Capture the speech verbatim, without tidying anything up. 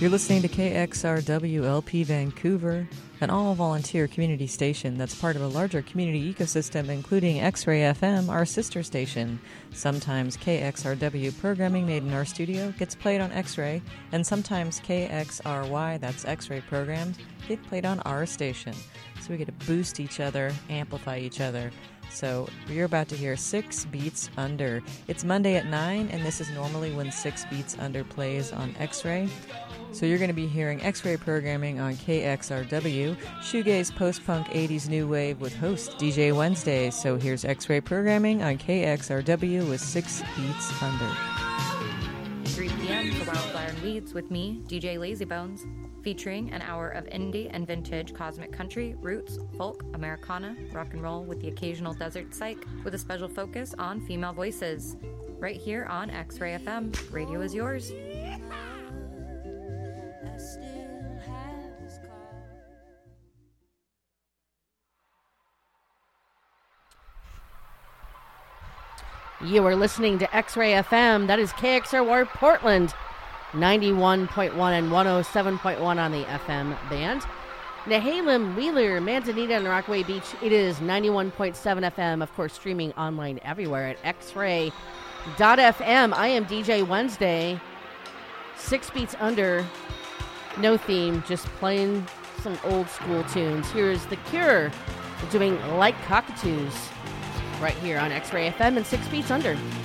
You're listening to K X R W L P Vancouver, an all-volunteer community station that's part of a larger community ecosystem, including X-Ray F M, our sister station. Sometimes K X R W programming made in our studio gets played on X-Ray, and sometimes K X R Y, that's X-Ray programs, get played on our station. So we get to boost each other, amplify each other. So you're about to hear Six Beats Under. It's Monday at nine, and this is normally when Six Beats Under plays on X-Ray. So you're going to be hearing X-Ray programming on K X R W, shoegaze, post-punk, eighties new wave with host D J Wednesday. So here's X-Ray programming on K X R W with Six Beats Under. three p.m. for Wildflower and Weeds with me, D J Lazybones, featuring an hour of indie and vintage cosmic country, roots, folk, Americana, rock and roll with the occasional desert psych, with a special focus on female voices. Right here on X-Ray F M. Radio is yours. You are listening to X-Ray F M. That is K X R Y Portland, ninety-one point one and one oh seven point one on the F M band. Nehalem, Wheeler, Manzanita, and Rockaway Beach, it is ninety-one point seven F M, of course, streaming online everywhere at x ray dot f m. I am D J Wednesday. Six Beats Under, no theme, just playing some old school tunes. Here's The Cure doing Like Cockatoos right here on X-Ray F M and Six Beats Under.